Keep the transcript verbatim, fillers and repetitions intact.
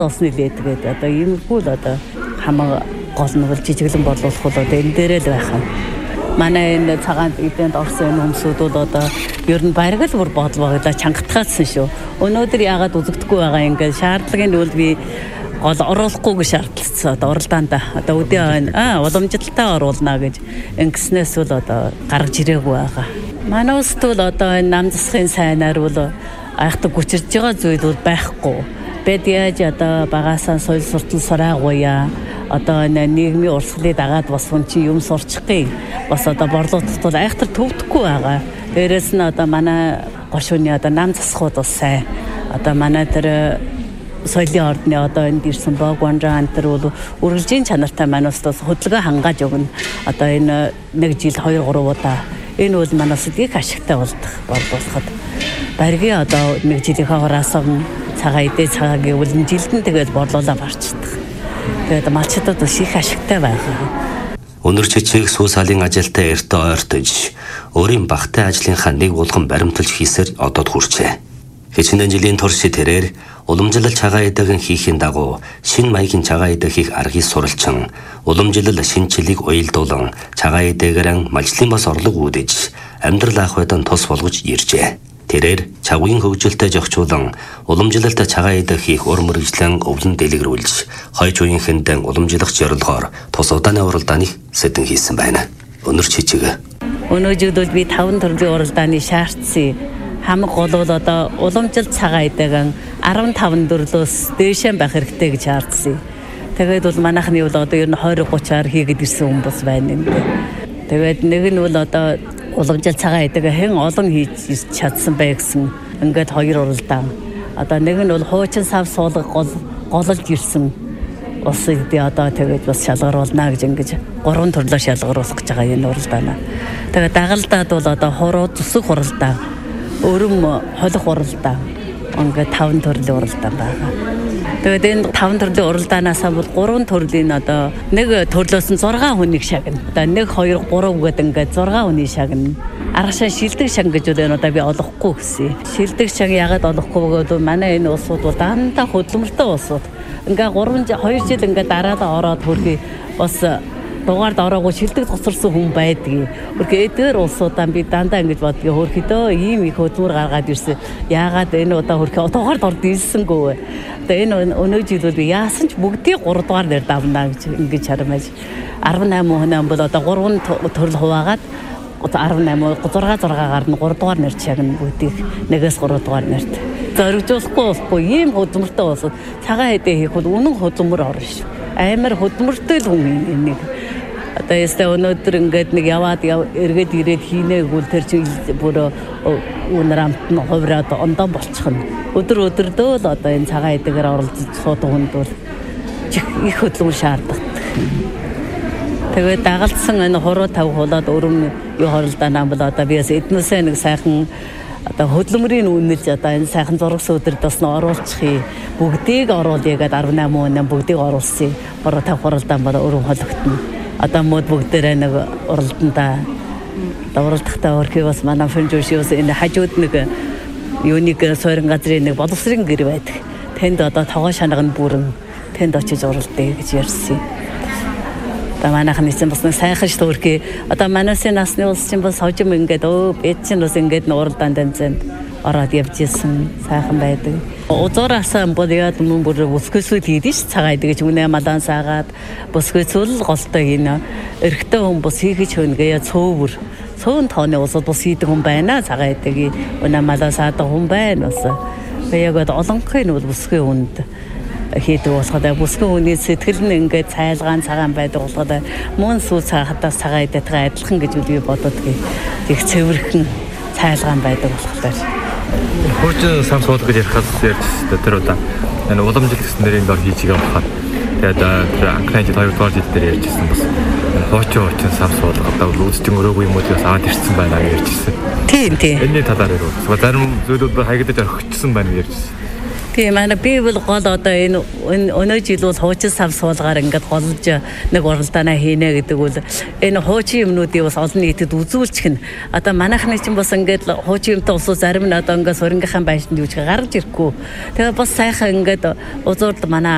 Осны лээдгээд одоо иймэрхүү л одоо хамаа гол нь бол жижиглэн борлуулах бол одоо энэ дээрээ л байх юм. Манай энэ цагаан эдэнд орсон хүмүүсүүд бол одоо ер нь бараг л бүр бодлоо гэдэг чангатгаадсан шүү. Өнөөдөр яагаад үзэгдэхгүй байгаа юм ингээд шаардлагын үл би гол оруулахгүйг шаардлагатай одоо уралдаанд одоо өдөө аа уламжлалтай оруулна гэж ингэснээс бол одоо гаргаж ирээгүй байгаа. Манай улсд бол одоо энэ нам засахын сайнаар бол айхтаг гүчирж байгаа зүйл бол байхгүй. Бид яаж одоо багасаа соёл суртал сураагуя одоо нийгмийн урсгалыг дагаад бас хүн чи юм сурчихъя. Бас одоо борлуулалт бол айхтар төвдөхгүй байгаа. Дээрээс нь одоо манай гошууны одоо нам засахуд бас сайн. Одоо манай тэр соёлын ордны одоо энд ирсэн Богванжаа антер бол үргэлжийн чанартай манайс бас хөдөлгөөн хангааж өгнө. Одоо энэ нэг жил хоёр гурав удаа энэ бол манайс их ашигтай болдог борлуулахад. Баргийн одоо нэг жилийнхээ хоороос цагаан идэ цагаагийн үлэн жилдэн тэгэл борлуулаа барчдаг. Тэгээд малчдад бас их ашигтай байгаа. Өнөр чичиг сүүсаалын ажилтай эртөө ойртож өөрийн багтай ажлынхаа нэг булган баримталж хийсээр одод хүрчээ. Хэчнээн жилийн турш тэрээр уламжлал цагаан идэгийн хийхийн дагуу шин маягийн цагаан идэ хийх аргыг суралцсан уламжлал шинчилийг уялдуулан цагаан идэгээр малчлын бас орлого үүдэж амьдрал ах байдан тус болгож иржээ. Тэрээр чавгийн хөгжилтэй зохицуулан уламжлалтай цагаан идэ хийх ур мэргэжлэн өвлөн дэлгэрүүлж хойч үеийн хэндэн уламжлах зорилгоор тус удааны уралдааны сэдэн хийсэн байна. Өнөр чичиг. Өнөөдөр бол би таван төрлийн уралдааны шаардсан. Хамаг гол бол одоо уламжлалт цагаан идэгийн арван таван төрлөөс дээшээ байх хэрэгтэй гэж шаардсан. Тэгээд бол манайхны бол одоо ер нь двадцать тридцаар хийгээд ирсэн хүмүүс байна энэ. Тэгээд нэг нь бол одоо уламжлалт цагаан идэгээ хэн олон хийж чадсан бай гэсэн ингээд хоёр уралдаан. Одоо нэг нь бол хуучин сав суулгах гол гололж ирсэн. Ус идэ одоо тэгээд бас шалгаруулна гэж ингэж гурван төрлөөр шалгаруулах гэж байгаа энэ уралдаанаа. Тэгээд дагалдаад бол одоо хуруу зүсэг уралдаан, өрөм холих уралдаан, ингээд таван төрлийн уралдаан байгаа. Тэгээд энэ таван төрлийн уралдаанаас бол гурван төрлийн одоо нэг төрлөөс нь зургаан хүнийг шагна. Одоо нэг хоёр гурав гэдэг ингээд зургаан хүний шагна. Аргашаа шилдэг шаг гэж үл энэ одоо би олохгүй гэсэн. Шилдэг шаг ягаад олохгүй гэвэл манай энэ улсууд бол дандаа хөдөлмөртэй улсууд. Ингээ гурван хоёр жил ингээ дараалал ороод хөрхий бас дугаард ороогүй шилдэг тоцорсон хүн байдгийг. Хөрхий эдгээр улсуудаа би дандаа ингэж бодгийг хөрхийдөө ийм их хөдөлмөр гаргаад ирсэн. Яагаад энэ удаа хөрхий дугаард орд ирсэнгүй. Одоо энэ өнөө жил бол яасан ч бүгдийг гурав дугаар дээр давна гэж ингэж харамж. арван найман хүн бол одоо гурван төрөл хуваагаад арван найман шесть шестгаар нь гурав дугаар нэрч шагна бүгдийг нэгээс гурав дугаар нэрт. Зоригжуулахгүй болохгүй ийм хөдөлмөртэй болоод цагаан хэдэ хийх бол үнэн хөдөлмөр орно шүү. Амар хөдөлмөртэй л хүн энийг. Одоо ястаа өнөөдөр ингээд нэг яваад эргээд ирээд хийнээгүүл тэр чинь бүр үнэр амт нь хувраад ондоо болчихно. Өдөр өдөрдөө л одоо энэ цагаан хэдэгээр оролцож суудаг хүнд бол их хөдөлмөр шаарддаг. Тэгээд дагалдсан энэ хуруу тав хулаад өрөм юу хоролдаанаа бол одоо би бас эднээсээ нэг сайхан одоо хөдөлмөрийн үнэлж одоо энэ сайхан зураг сөөдрөд бас н оруулчихъя. Бүгдийг оруулъя гэдэг арван найман хүн бүгдийг оруулсан. Хуруу тав хуралдаан бол өрөм хологтно. Одоо мод бүгдээрээ нэг уралдаандаа уралдахтаа өрхий бас манай фэнжүүшээс энэ хажууд нэг юуник сойрон газрын нэг боловсрын гэр байдаг. Тэнд одоо тогоо шанагын бүрэн тэнд очиж уралдъя гэж ярьсан. Одоо манайхан эцэн бас нэг сайхан ш төрхий. Одоо манайсын насны улс чинь бас хожим ингээд өө эд чинь бас ингээд уралдаанд тэнцэнд ороод явж исэн сайхан байдаг. Узуураасан бол яад мөн бүр бүсгүйсүүд хийдэж цагаа идэж үнэ малан саагаад бүсгүйсүүл голтой гинэ. Эрэгтэй хүн бус хийгэж хөнгээ цөөвөр. Цөөн тооны улсууд бус хийдэг хүн байна. Цагаа идэг үнэ малан саадаг хүн байна ус. Тэгээд олонхын бол бүсгүй хүнд хийдэг болохоо бүсгүй хүний сэтгэл нь ингээд цайлгаан цагаан байдаг болохоо мөн сүү цаахтаас цагаа идэтгээ адилхан гэж би бододгийг. Их цэвэрхэн цайлгаан байдаг болохоор. Хуучин сам суулгах гэж ярихаас ярьж тэр удаа энэ уламжлал гэсэн нэрийн дор хийж байгаа болохоор тэгээд тэр анхны жил хоёр дугаар жил дээр ярьжсэн бас хуучин хуучин сам суулгах одоо үзтэн өрөөгүй юм уу гэж аваад ирсэн байна гэж ярьжсэн. Тийм тийм. Энэний талаар ярив. Зарим зүйлүүд хаягдаж орхичсан байна гэж ярьжсэн. Тийм манай би бол гол одоо энэ өнөө жил бол хуучин сав суулгаар ингээд голж нэг уралдаанаа хийнэ гэдэг бол энэ хуучин юмнуудыг бас олон нийтэд үзүүлчих нь одоо манайхны чинь бас ингээд хуучин юмтай улсууд зарим нь одоо ингээд сурингийнхаа байшинд юуч гаргаж ирэхгүй. Тэгээ бас сайхан ингээд узуурд манай